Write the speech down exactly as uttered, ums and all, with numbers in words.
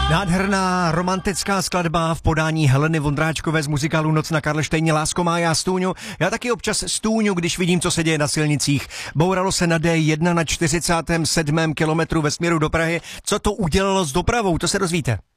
Nádherná romantická skladba v podání Heleny Vondráčkové z muzikálu Noc na Karlštejně. Lásko má, já stůňu. Já taky občas stůňu, když vidím, co se děje na silnicích. Bouralo se na D jedna na čtyřicátém sedmém kilometru ve směru do Prahy. Co to udělalo s dopravou, to se dozvíte.